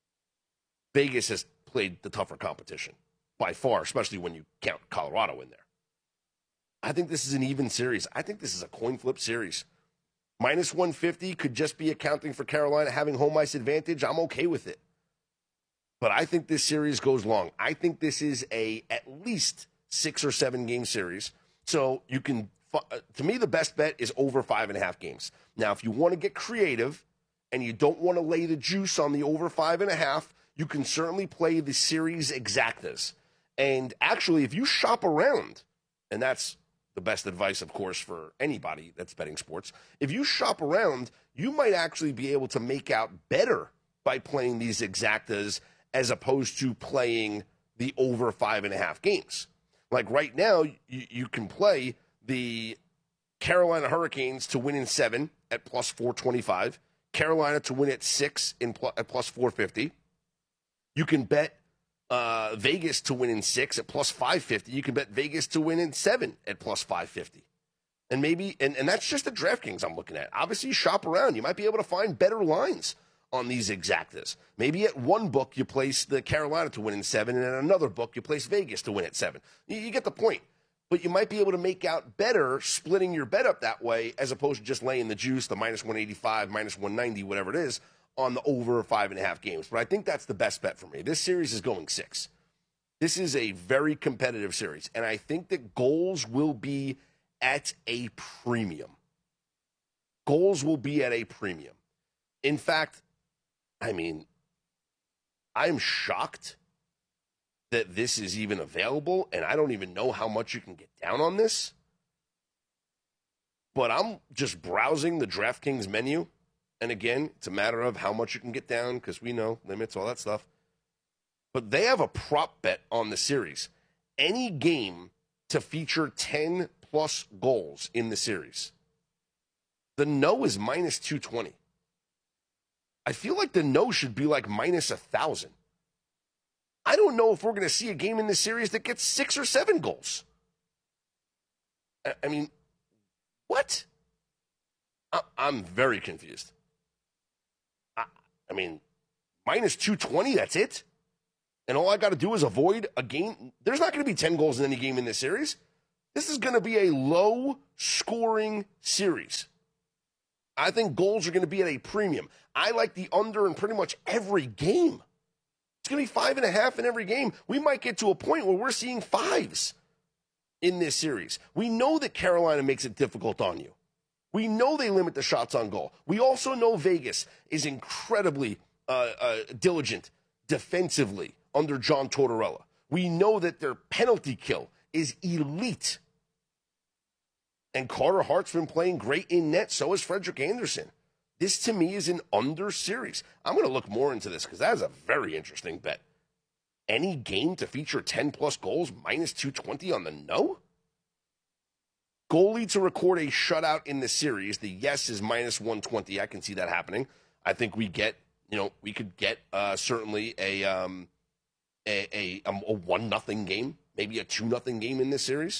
Vegas has played the tougher competition by far, especially when you count Colorado in there. I think this is an even series. I think this is a coin flip series. Minus one fifty could just be accounting for Carolina having home ice advantage. I'm okay with it. But I think this series goes long. I think this is a at least six or seven game series. So you can, to me, the best bet is over five and a half games. Now, if you want to get creative and you don't want to lay the juice on the over five and a half, you can certainly play the series exactas. And actually, if you shop around, and that's the best advice, of course, for anybody that's betting sports, if you shop around, you might actually be able to make out better by playing these exactas as opposed to playing the over five and a half games. Like right now, you, you can play the Carolina Hurricanes to win in seven at plus four twenty-five, Carolina to win at six in pl- at plus four fifty. You can bet uh, Vegas to win in six at plus five fifty. You can bet Vegas to win in seven at plus five fifty. And maybe, and, and that's just the DraftKings I'm looking at. Obviously, you shop around. You might be able to find better lines on these exactas. Maybe at one book you place the Carolina to win in seven, and at another book you place Vegas to win at seven. You, you get the point. But you might be able to make out better splitting your bet up that way as opposed to just laying the juice, the minus one eighty-five, minus one ninety, whatever it is, on the over five and a half games. But I think that's the best bet for me. This series is going six. This is a very competitive series, and I think that goals will be at a premium. Goals will be at a premium. In fact, I mean, I'm shocked that this is even available, and I don't even know how much you can get down on this. But I'm just browsing the DraftKings menu, and again, it's a matter of how much you can get down, because we know limits, all that stuff. But they have a prop bet on the series. Any game to feature ten plus goals in the series. The no is minus two twenty. I feel like the no should be like minus one thousand. I don't know if we're going to see a game in this series that gets six or seven goals. I, I mean, what? I, I'm very confused. I, I mean, minus two twenty, that's it? And all I got to do is avoid a game. There's not going to be ten goals in any game in this series. This is going to be a low-scoring series. I think goals are going to be at a premium. I like the under in pretty much every game. It's going to be five and a half in every game. We might get to a point where we're seeing fives in this series. We know that Carolina makes it difficult on you. We know they limit the shots on goal. We also know Vegas is incredibly uh, uh, diligent defensively under John Tortorella. We know that their penalty kill is elite. And Carter Hart's been playing great in net. So is Frederick Anderson. This, to me, is an under series. I'm going to look more into this because that is a very interesting bet. Any game to feature ten-plus goals, minus two twenty on the no? Goalie to record a shutout in the series, the yes is minus one twenty. I can see that happening. I think we get, you know, we could get uh, certainly a um, a a, a one nothing game, maybe a two nothing game in this series.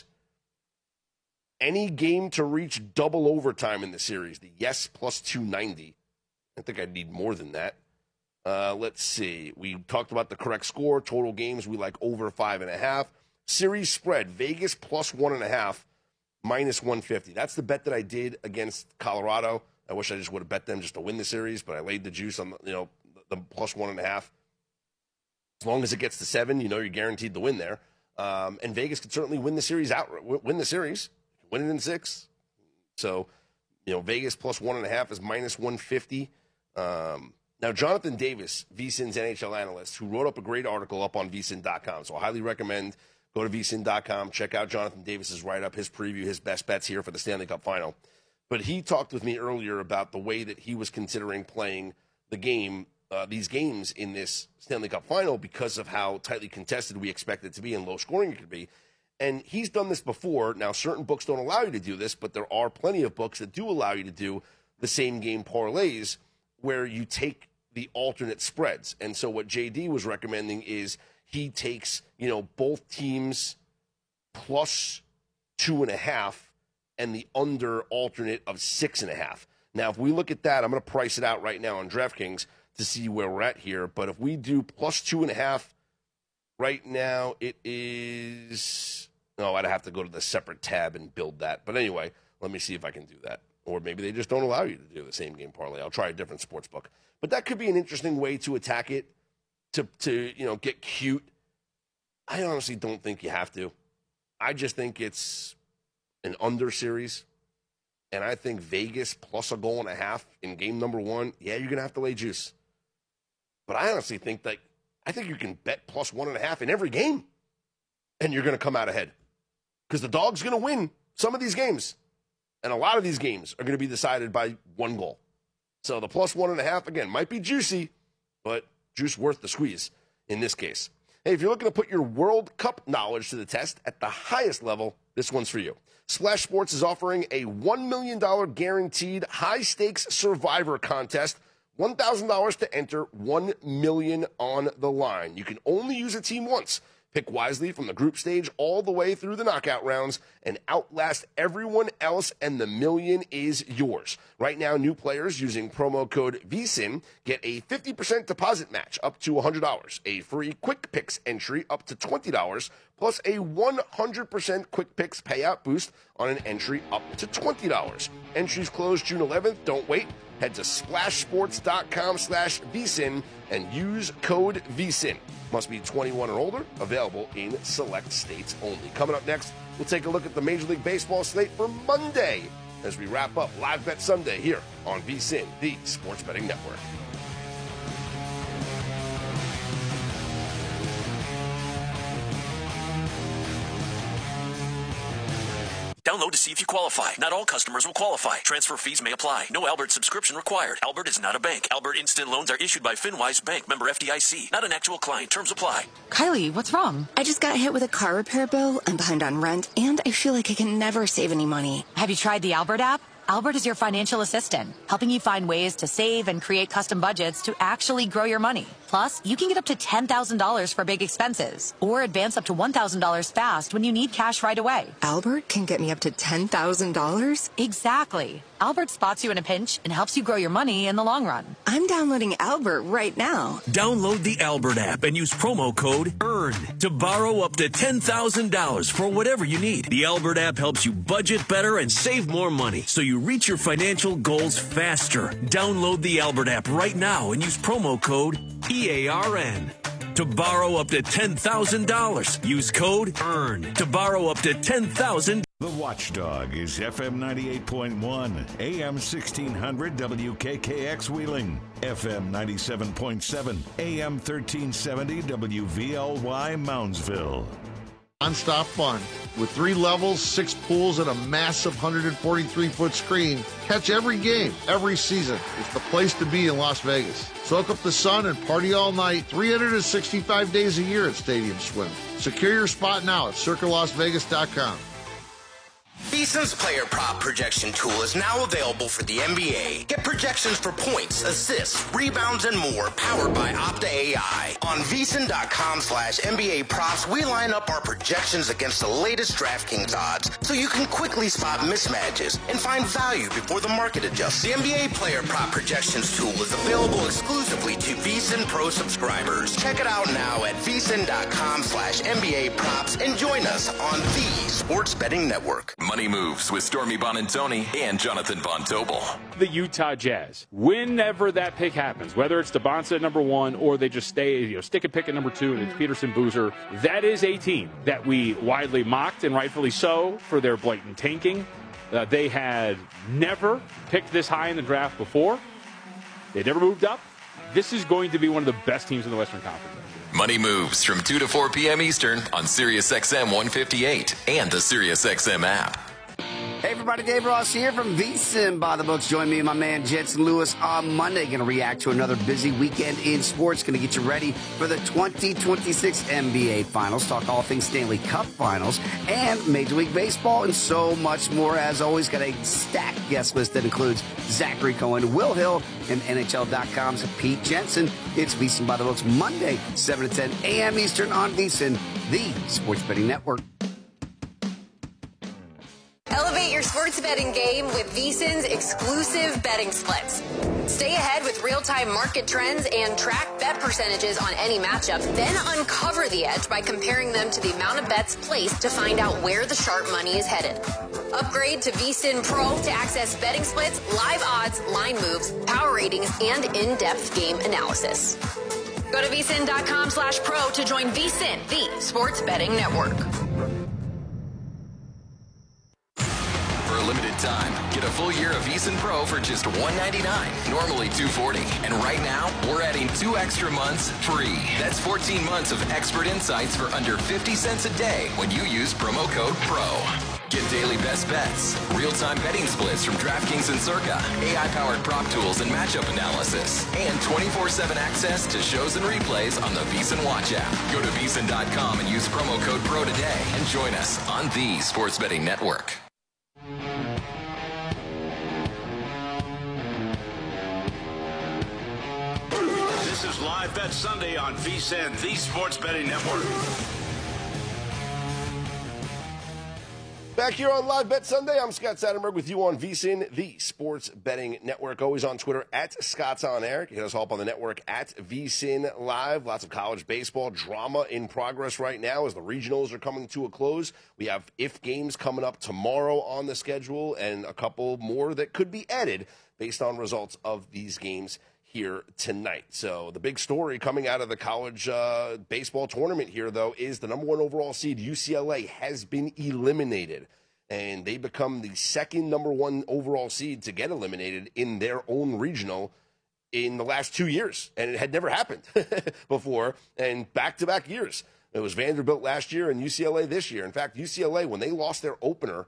Any game to reach double overtime in the series, the yes plus two ninety. I think I'd need more than that. Uh, let's see. We talked about the correct score. Total games, we like over five and a half. Series spread, Vegas plus one and a half, minus one fifty. That's the bet that I did against Colorado. I wish I just would have bet them just to win the series, but I laid the juice on the, you know, the plus one and a half. As long as it gets to seven, you know you're guaranteed to win there. Um, and Vegas could certainly win the series out, win the series, win it in six. So, you know, Vegas plus one and a half is minus one fifty. Um, now, Jonathan Davis, VSiN's N H L analyst, who wrote up a great article up on V S I N dot com. So I highly recommend go to V S I N dot com, check out Jonathan Davis's write-up, his preview, his best bets here for the Stanley Cup Final. But he talked with me earlier about the way that he was considering playing the game, uh, these games in this Stanley Cup Final because of how tightly contested we expect it to be and low scoring it could be. And he's done this before. Now, certain books don't allow you to do this, but there are plenty of books that do allow you to do the same game parlays where you take the alternate spreads. And so what J D was recommending is he takes, you know, both teams plus two and a half and the under alternate of six and a half. Now, if we look at that, I'm going to price it out right now on DraftKings to see where we're at here. But if we do plus two and a half, right now it is, no, I'd have to go to the separate tab and build that. But anyway, let me see if I can do that. Or maybe they just don't allow you to do the same game parlay. I'll try a different sports book. But that could be an interesting way to attack it, to, to you know, get cute. I honestly don't think you have to. I just think it's an under series. And I think Vegas plus a goal and a half in game number one, yeah, you're going to have to lay juice. But I honestly think that, I think you can bet plus one and a half in every game. And you're going to come out ahead. Because the dog's going to win some of these games. And a lot of these games are going to be decided by one goal. So the plus one and a half, again, might be juicy, but juice worth the squeeze in this case. Hey, if you're looking to put your World Cup knowledge to the test at the highest level, this one's for you. Splash Sports is offering a one million dollars guaranteed high-stakes survivor contest. one thousand dollars to enter, one million dollars on the line. You can only use a team once. Pick wisely from the group stage all the way through the knockout rounds and outlast everyone else, and the million is yours. Right now, new players using promo code V S I N get a fifty percent deposit match up to one hundred dollars, a free Quick Picks entry up to twenty dollars, plus a one hundred percent Quick Picks payout boost on an entry up to twenty dollars. Entries close June eleventh. Don't wait. Head to splashsports.com slash VSiN and use code V S I N. Must be twenty-one or older. Available in select states only. Coming up next, we'll take a look at the Major League Baseball slate for Monday as we wrap up Live Bet Sunday here on V S I N, the Sports Betting Network. Don't Download to see if you qualify. Not all customers will qualify. Transfer fees may apply. No Albert subscription required. Albert is not a bank. Albert Instant Loans are issued by FinWise Bank, member F D I C. Not an actual client. Terms apply. Kylie, what's wrong? I just got hit with a car repair bill. I'm behind on rent, and I feel like I can never save any money. Have you tried the Albert app? Albert is your financial assistant, helping you find ways to save and create custom budgets to actually grow your money. Plus, you can get up to ten thousand dollars for big expenses or advance up to one thousand dollars fast when you need cash right away. Albert can get me up to ten thousand dollars? Exactly. Albert spots you in a pinch and helps you grow your money in the long run. I'm downloading Albert right now. Download the Albert app and use promo code EARN to borrow up to ten thousand dollars for whatever you need. The Albert app helps you budget better and save more money so you reach your financial goals faster. Download the Albert app right now and use promo code E A R N to borrow up to ten thousand dollars. Use code EARN to borrow up to ten thousand dollars. The Watchdog is F M ninety-eight point one, A M sixteen hundred W K K X Wheeling, F M ninety-seven point seven, A M thirteen seventy W V L Y Moundsville. Non-stop fun. With three levels, six pools, and a massive one hundred forty-three foot screen, catch every game, every season. It's the place to be in Las Vegas. Soak up the sun and party all night, three hundred sixty-five days a year at Stadium Swim. Secure your spot now at circa las vegas dot com. VSiN's player prop projection tool is now available for the N B A. Get projections for points, assists, rebounds, and more powered by Opta A I. On VSiN.com slash NBA props, we line up our projections against the latest DraftKings odds so you can quickly spot mismatches and find value before the market adjusts. The N B A player prop projections tool is available exclusively to VSiN Pro subscribers. Check it out now at VSiN.com slash NBA props and join us on the Sports Betting Network. Money Moves with Stormy Bonantoni and Jonathan Von Tobel. The Utah Jazz. Whenever that pick happens, whether it's DeBonsa at number one or they just stay, you know, stick a pick at number two and it's Peterson Boozer, that is a team that we widely mocked, and rightfully so, for their blatant tanking. Uh, they had never picked this high in the draft before. They never moved up. This is going to be one of the best teams in the Western Conference. Money Moves from two to four p.m. Eastern on Sirius X M one fifty-eight and the Sirius X M app. Hey everybody, Dave Ross here from VSiN by the Books. Join me and my man Jensen Lewis on Monday. Going to react to another busy weekend in sports. Going to get you ready for the twenty twenty-six N B A Finals. Talk all things Stanley Cup Finals and Major League Baseball and so much more. As always, got a stacked guest list that includes Zachary Cohen, Will Hill, and N H L dot com's Pete Jensen. It's VSiN by the Books Monday, seven to ten a.m. Eastern on VSiN, the Sports Betting Network. Elevate your sports betting game with VSiN's exclusive betting splits. Stay ahead with real-time market trends and track bet percentages on any matchup. Then uncover the edge by comparing them to the amount of bets placed to find out where the sharp money is headed. Upgrade to VSiN Pro to access betting splits, live odds, line moves, power ratings, and in-depth game analysis. Go to VSiN.com slash pro to join VSiN, the Sports Betting Network. For a limited time, get a full year of VSiN Pro for just one hundred ninety-nine dollars, normally two hundred forty dollars. And right now, we're adding two extra months free. That's fourteen months of expert insights for under fifty cents a day when you use promo code PRO. Get daily best bets, real-time betting splits from DraftKings and Circa, A I-powered prop tools and matchup analysis, and twenty-four seven access to shows and replays on the VSiN Watch app. Go to V S I N dot com and use promo code PRO today and join us on the Sports Betting Network. This is Live Bet Sunday on VSiN, the Sports Betting Network. Back here on Live Bet Sunday, I'm Scott Satterberg with you on VSiN, the Sports Betting Network. Always on Twitter at Scott's On Air. Hit us all up on the network at VSiN Live. Lots of college baseball drama in progress right now as the regionals are coming to a close. We have if games coming up tomorrow on the schedule and a couple more that could be added based on results of these games here tonight. So the big story coming out of the college uh, baseball tournament here, though, is the number one overall seed, U C L A, has been eliminated. And they become the second number one overall seed to get eliminated in their own regional in the last two years. And it had never happened before, and back-to-back years. It was Vanderbilt last year and U C L A this year. In fact, U C L A, when they lost their opener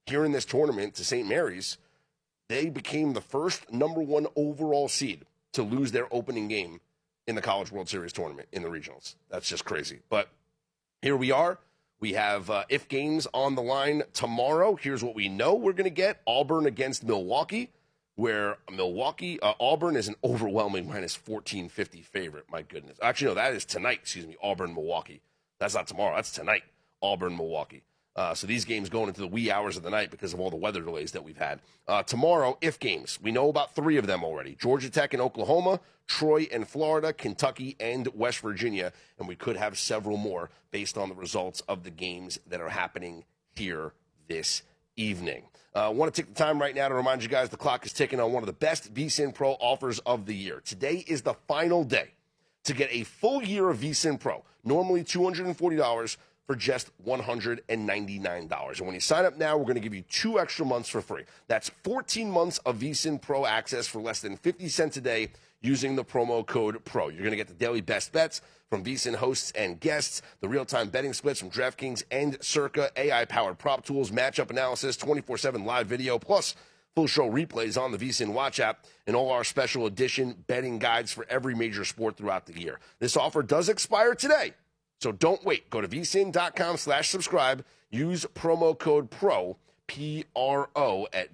here in this tournament to Saint Mary's, they became the first number one overall seed to lose their opening game in the College World Series tournament in the regionals. That's just crazy. But here we are. We have uh, if games on the line tomorrow. Here's what we know we're going to get. Auburn against Milwaukee, where Milwaukee, uh, Auburn is an overwhelming minus fourteen fifty favorite. My goodness. Actually, no, that is tonight. Excuse me, Auburn, Milwaukee. That's not tomorrow. That's tonight, Auburn, Milwaukee. Uh, so these games going into the wee hours of the night because of all the weather delays that we've had. Uh, tomorrow, if games. We know about three of them already. Georgia Tech and Oklahoma, Troy and Florida, Kentucky and West Virginia. And we could have several more based on the results of the games that are happening here this evening. I uh, want to take the time right now to remind you guys the clock is ticking on one of the best VSiN Pro offers of the year. Today is the final day to get a full year of VSiN Pro, normally two hundred forty dollars for just one hundred ninety-nine dollars. And when you sign up now, we're going to give you two extra months for free. That's fourteen months of VSiN Pro access for less than fifty cents a day using the promo code PRO. You're going to get the daily best bets from VSiN hosts and guests, the real-time betting splits from DraftKings and Circa, A I-powered prop tools, matchup analysis, twenty-four seven live video, plus full show replays on the VSiN Watch app, and all our special edition betting guides for every major sport throughout the year. This offer does expire today, so don't wait. Go to vsin.com slash subscribe. Use promo code PRO, P R O, at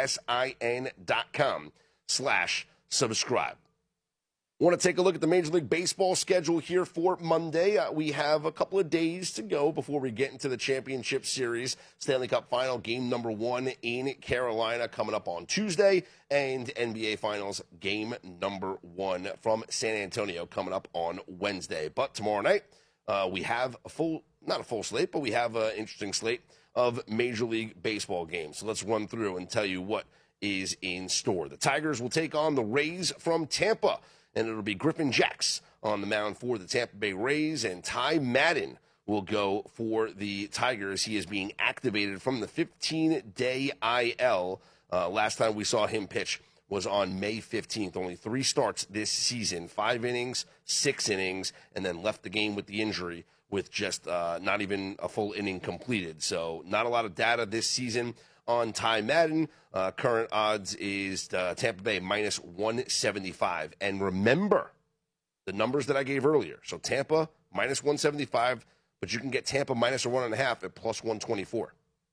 vsin.com slash subscribe. Want to take a look at the Major League Baseball schedule here for Monday. Uh, we have a couple of days to go before we get into the Championship Series. Stanley Cup Final Game number one in Carolina coming up on Tuesday, and N B A Finals Game number one from San Antonio coming up on Wednesday. But tomorrow night, uh, we have a full, not a full slate, but we have an interesting slate of Major League Baseball games. So let's run through and tell you what is in store. The Tigers will take on the Rays from Tampa, and it'll be Griffin Jacks on the mound for the Tampa Bay Rays, and Ty Madden will go for the Tigers. He is being activated from the fifteen-day I L. Uh, last time we saw him pitch was on May fifteenth. Only three starts this season, five innings, six innings, and then left the game with the injury with just uh, not even a full inning completed. So not a lot of data this season on Ty Madden. Uh, current odds is uh, Tampa Bay minus one seventy-five. And remember the numbers that I gave earlier. So Tampa minus one seventy-five, but you can get Tampa minus a one and a half at plus one twenty-four.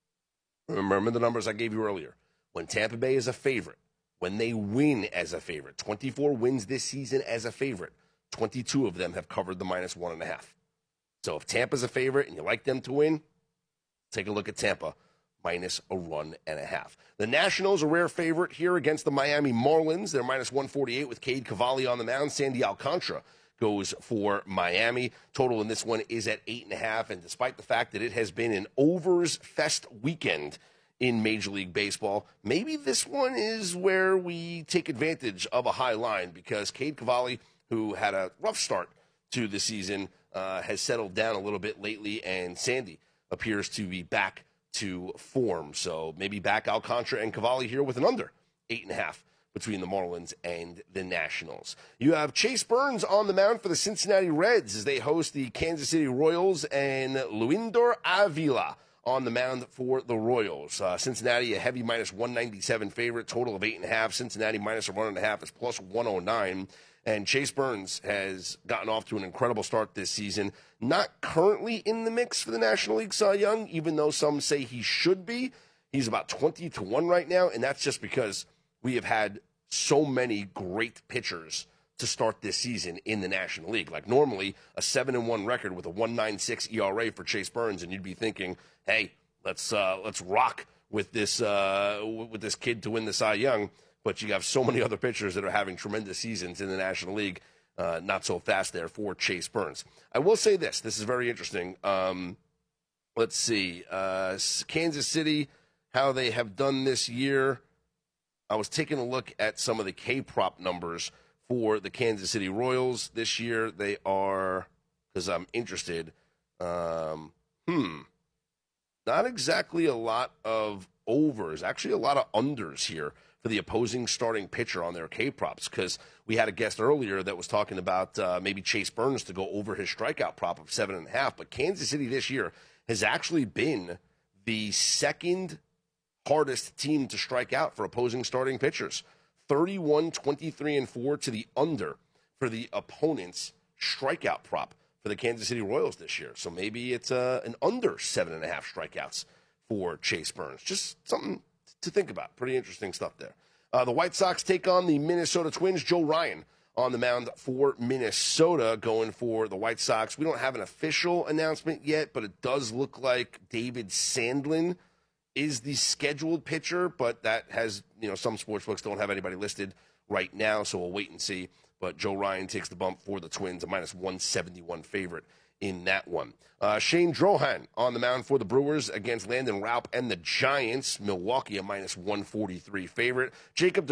Remember the numbers I gave you earlier. When Tampa Bay is a favorite, when they win as a favorite, twenty-four wins this season as a favorite, twenty-two of them have covered the minus one and a half. So if Tampa's a favorite and you like them to win, take a look at Tampa minus a run and a half. The Nationals, a rare favorite here against the Miami Marlins. They're minus one forty-eight with Cade Cavalli on the mound. Sandy Alcantara goes for Miami. Total in this one is at eight and a half. And despite the fact that it has been an overs fest weekend in Major League Baseball, maybe this one is where we take advantage of a high line, because Cade Cavalli, who had a rough start to the season, uh, has settled down a little bit lately, and Sandy appears to be back to form. So maybe back Alcantara and Cavalli here with an under eight and a half between the Marlins and the Nationals. You have Chase Burns on the mound for the Cincinnati Reds as they host the Kansas City Royals, and Luindor Avila on the mound for the Royals. Uh, Cincinnati, a heavy minus one ninety-seven favorite, total of eight and a half. Cincinnati minus a run and a half is plus one oh nine. And Chase Burns has gotten off to an incredible start this season. Not currently in the mix for the National League Cy Young, even though some say he should be. He's about twenty to one right now, and that's just because we have had so many great pitchers to start this season in the National League. Like normally, a seven and one record with a one ninety-six E R A for Chase Burns, and you'd be thinking, hey, let's uh, let's rock with this uh, with this kid to win the Cy Young. But you have so many other pitchers that are having tremendous seasons in the National League. Uh, not so fast there for Chase Burns. I will say this. This is very interesting. Um, let's see. Uh, Kansas City, how they have done this year. I was taking a look at some of the K-prop numbers for the Kansas City Royals this year. They are, because I'm interested, um, hmm, not exactly a lot of overs. Actually, a lot of unders here for the opposing starting pitcher on their K-props, because we had a guest earlier that was talking about uh, maybe Chase Burns to go over his strikeout prop of seven and a half. But Kansas City this year has actually been the second hardest team to strike out for opposing starting pitchers. thirty-one, twenty-three, and four to the under for the opponent's strikeout prop for the Kansas City Royals this year. So maybe it's uh, an under seven and a half strikeouts for Chase Burns. Just something to think about. Pretty interesting stuff there. Uh, the White Sox take on the Minnesota Twins. Joe Ryan on the mound for Minnesota, going for the White Sox. We don't have an official announcement yet, but it does look like David Sandlin is the scheduled pitcher, but that has, you know, some sportsbooks don't have anybody listed right now, so we'll wait and see. But Joe Ryan takes the bump for the Twins, a minus one seventy-one favorite in that one. Uh, Shane Drohan on the mound for the Brewers against Landon Raup and the Giants. Milwaukee, a minus one forty-three favorite. Jacob